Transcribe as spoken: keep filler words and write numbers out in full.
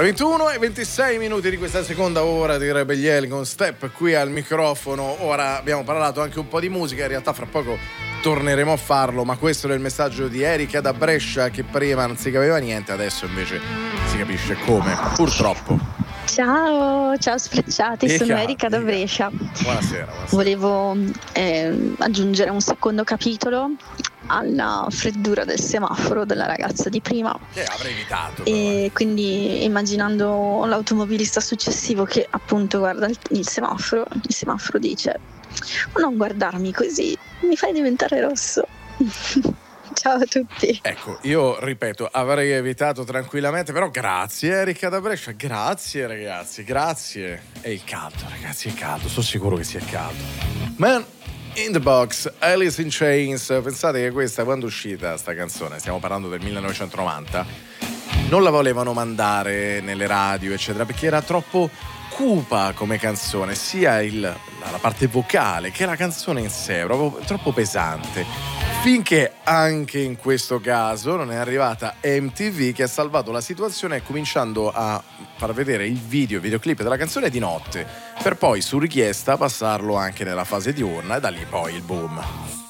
ventuno e ventisei minuti di questa seconda ora di Rebelliel con Step qui al microfono. Ora abbiamo parlato anche un po' di musica, in realtà fra poco torneremo a farlo, ma questo era il messaggio di Erika da Brescia, che prima non si capiva niente, adesso invece si capisce come, purtroppo. Ciao, ciao Sfrecciati, Dica, sono Erika da dica. Brescia. Buonasera, buonasera. Volevo eh, aggiungere un secondo capitolo alla freddura del semaforo della ragazza di prima. Che avrei evitato. E quindi immaginando l'automobilista successivo che appunto guarda il, il semaforo, il semaforo dice: non guardarmi così, mi fai diventare rosso. Ciao a tutti. Ecco, io ripeto, avrei evitato tranquillamente, però grazie Erika da Brescia, grazie ragazzi, grazie. È il caldo, ragazzi, è caldo, sono sicuro che sia caldo. Man in the Box, Alice in Chains. Pensate che questa, quando è uscita sta canzone, stiamo parlando del millenovecentonovanta, non la volevano mandare nelle radio eccetera perché era troppo cupa come canzone, sia il, la, la parte vocale che la canzone in sé, proprio troppo pesante. Finché anche in questo caso non è arrivata M T V, che ha salvato la situazione cominciando a far vedere il video, il videoclip della canzone di notte, per poi su richiesta passarlo anche nella fase diurna, e da lì poi il boom.